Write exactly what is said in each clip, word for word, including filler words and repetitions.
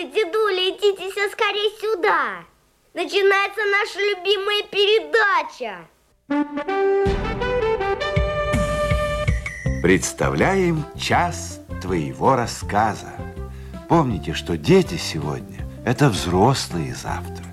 Дедуля, дедуля, идите все скорее сюда. Начинается наша любимая передача. Представляем час твоего рассказа. Помните, что дети сегодня – это взрослые завтра.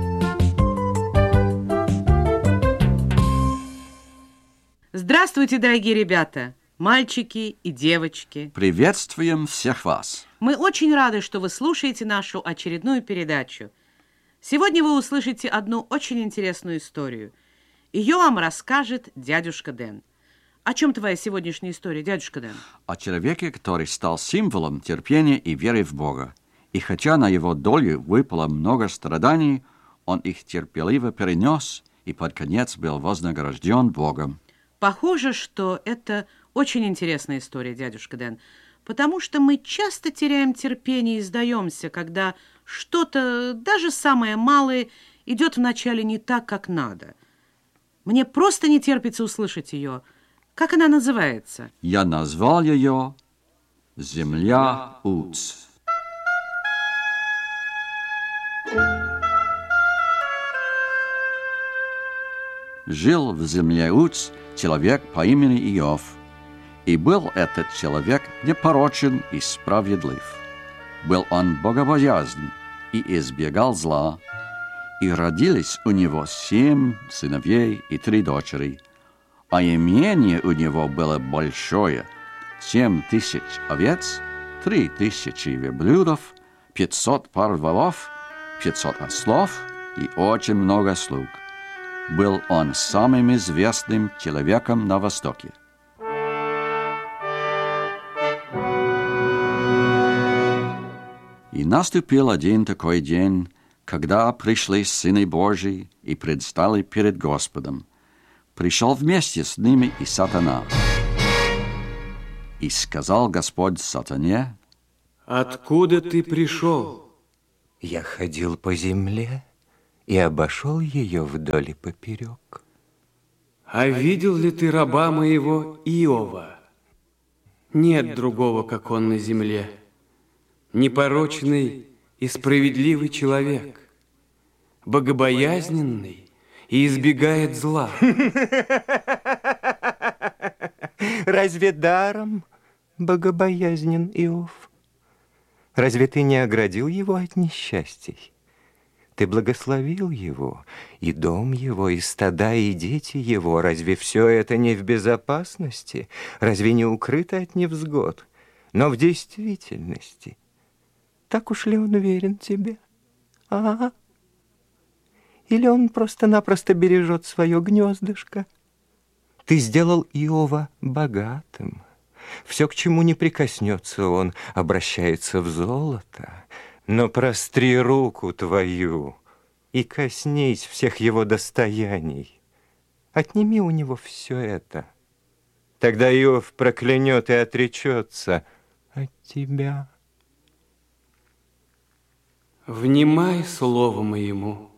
Здравствуйте, дорогие ребята, мальчики и девочки. Приветствуем всех вас. Мы очень рады, что вы слушаете нашу очередную передачу. Сегодня вы услышите одну очень интересную историю. Ее вам расскажет дядюшка Дэн. О чем твоя сегодняшняя история, дядюшка Дэн? О человеке, который стал символом терпения и веры в Бога. И хотя на его долю выпало много страданий, он их терпеливо перенес и под конец был вознагражден Богом. Похоже, что это очень интересная история, дядюшка Дэн, потому что мы часто теряем терпение и сдаемся, когда что-то, даже самое малое, идет вначале не так, как надо. Мне просто не терпится услышать ее. Как она называется? Я назвал ее «Земля Уц». Жил в земле Уц человек по имени Иов, и был этот человек непорочен и справедлив. Был он богобоязнен и избегал зла, и родились у него семь сыновей и три дочери, а имение у него было большое – семь тысяч овец, три тысячи верблюдов, пятьсот пар волов, пятьсот ослов и очень много слуг. Был он самым известным человеком на Востоке. И наступил один такой день, когда пришли сыны Божии и предстали перед Господом. Пришел вместе с ними и сатана. И сказал Господь сатане: «Откуда ты пришел?» Я ходил по земле и обошел ее вдоль и поперек. «А видел ли ты раба моего Иова? Нет другого, как он на земле, непорочный и справедливый человек, богобоязненный и избегает зла». Разве даром богобоязнен Иов? Разве ты не оградил его от несчастий? Ты благословил его, и дом его, и стада, и дети его. Разве все это не в безопасности? Разве не укрыто от невзгод? Но в действительности, так уж ли он верен тебе? А? Или он просто-напросто бережет свое гнездышко? Ты сделал Иова богатым. Все, к чему не прикоснется он, обращается в золото. Но простри руку твою и коснись всех его достояний. Отними у него все это. Тогда Иов проклянет и отречется от тебя. Внимай слову моему.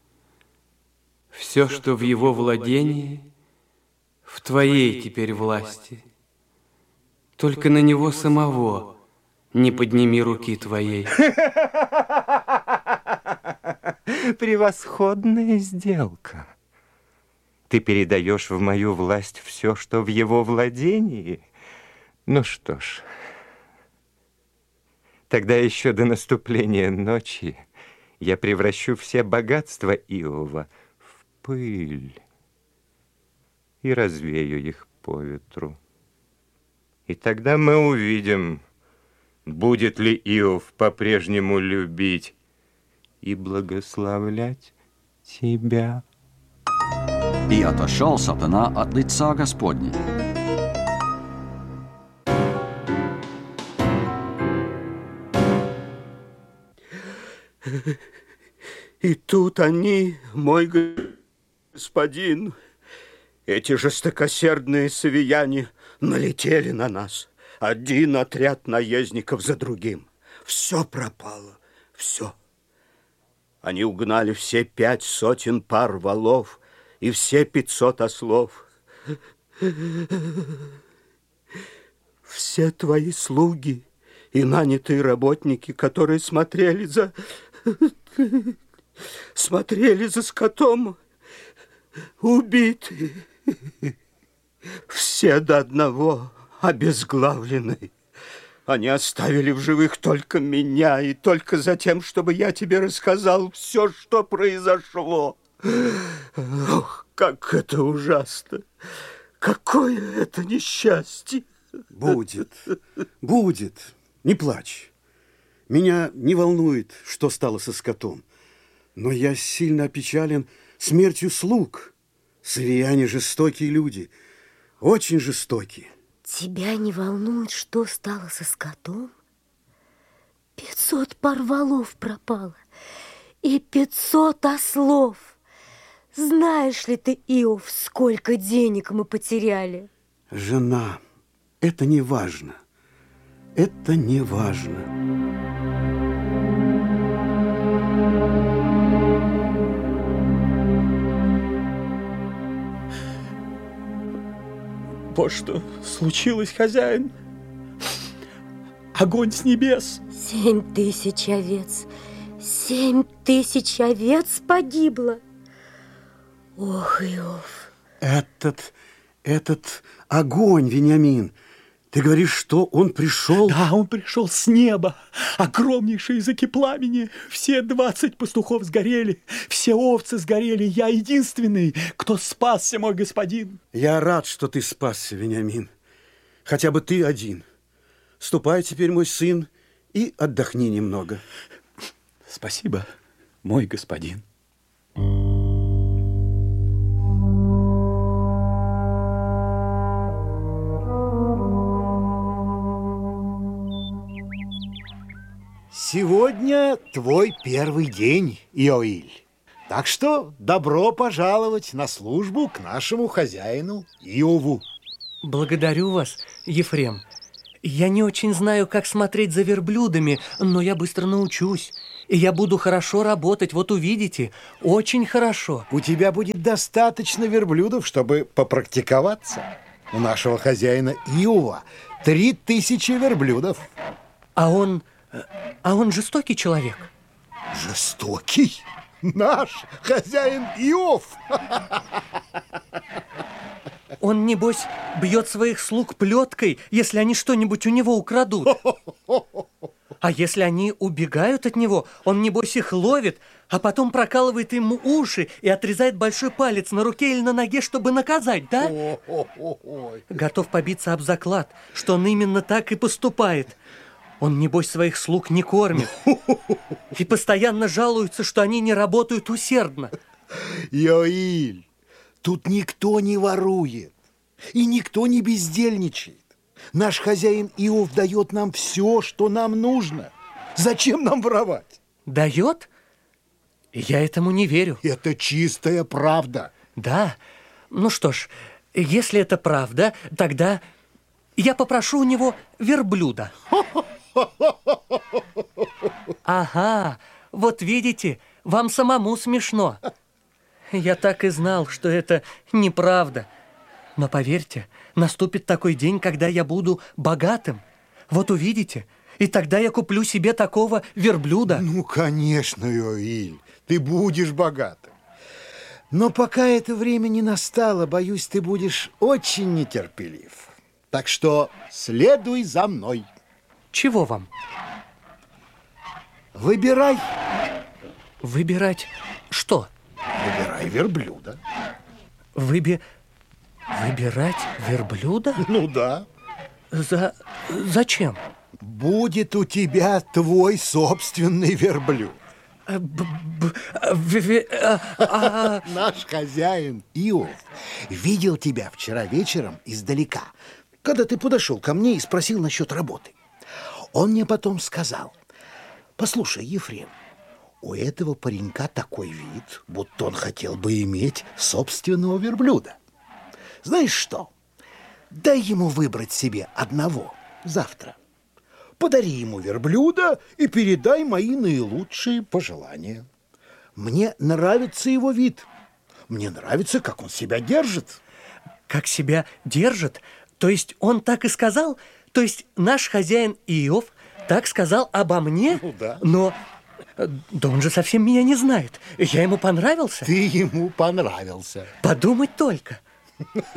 Все, что в его владении, в твоей теперь власти. Только на него самого не подними руки твоей. Превосходная сделка. Ты передаешь в мою власть все, что в его владении? Ну что ж, тогда еще до наступления ночи я превращу все богатства Иова в пыль и развею их по ветру. И тогда мы увидим, будет ли Иов по-прежнему любить и благословлять тебя. И отошел сатана от лица Господня. И тут они, мой господин, эти жестокосердные савияне, налетели на нас. Один отряд наездников за другим. Все пропало, все. Они угнали все пять сотен пар волов и все пятьсот ослов. Все твои слуги и нанятые работники, которые смотрели за... смотрели за скотом, убиты. Все до одного обезглавлены. Они оставили в живых только меня, и только за тем, чтобы я тебе рассказал все, что произошло. Ох, как это ужасно! Какое это несчастье! Будет, будет. Не плачь. Меня не волнует, что стало со скотом. Но я сильно опечален смертью слуг. Слияне жестокие люди, очень жестокие. Тебя не волнует, что стало со скотом? Пятьсот пар валов пропало и пятьсот ослов. Знаешь ли ты, Иов, сколько денег мы потеряли? Жена, это не важно. Это не важно. Вот что случилось, хозяин. Огонь с небес. Семь тысяч овец. Семь тысяч овец погибло. Ох, Иов. Этот, этот огонь, Вениамин. Ты говоришь, что он пришел? Да, он пришел с неба. Огромнейшие языки пламени. Все двадцать пастухов сгорели. Все овцы сгорели. Я единственный, кто спасся, мой господин. Я рад, что ты спасся, Вениамин. Хотя бы ты один. Ступай теперь, мой сын, и отдохни немного. Спасибо, мой господин. Сегодня твой первый день, Иоиль. Так что добро пожаловать на службу к нашему хозяину Иову. Благодарю вас, Ефрем. Я не очень знаю, как смотреть за верблюдами, но я быстро научусь. И я буду хорошо работать, вот увидите, очень хорошо. У тебя будет достаточно верблюдов, чтобы попрактиковаться. У нашего хозяина Иова три тысячи верблюдов. А он... А он жестокий человек? Жестокий? Наш хозяин Иов? Он, небось, бьет своих слуг плеткой, если они что-нибудь у него украдут. А если они убегают от него, он, небось, их ловит, а потом прокалывает ему уши и отрезает большой палец на руке или на ноге, чтобы наказать, да? Готов побиться об заклад, что он именно так и поступает. Он, небось, своих слуг не кормит и постоянно жалуется, что они не работают усердно. Иоиль, тут никто не ворует и никто не бездельничает. Наш хозяин Иов дает нам все, что нам нужно. Зачем нам воровать? Дает? Я этому не верю. Это чистая правда. Да? Ну что ж, если это правда, тогда я попрошу у него верблюда. Ага, вот видите, вам самому смешно. Я так и знал, что это неправда. Но поверьте, наступит такой день, когда я буду богатым. Вот увидите, и тогда я куплю себе такого верблюда. Ну, конечно, Иоиль, ты будешь богатым. Но пока это время не настало, боюсь, ты будешь очень нетерпелив. Так что следуй за мной. Чего вам? Выбирай. Выбирать что? Выбирай верблюда. Выби... Выбирать верблюда? Ну да. За... Зачем? Будет у тебя твой собственный верблюд. Наш хозяин Иов видел тебя вчера вечером издалека, когда ты подошел ко мне и спросил насчет работы. Он мне потом сказал: послушай, Ефрем, у этого паренька такой вид, будто он хотел бы иметь собственного верблюда. Знаешь что? Дай ему выбрать себе одного завтра. Подари ему верблюда и передай мои наилучшие пожелания. Мне нравится его вид. Мне нравится, как он себя держит. Как себя держит? То есть он так и сказал? То есть наш хозяин Иов так сказал обо мне? Ну да. Но... Да он же совсем меня не знает. Я ему понравился? Ты ему понравился. Подумать только.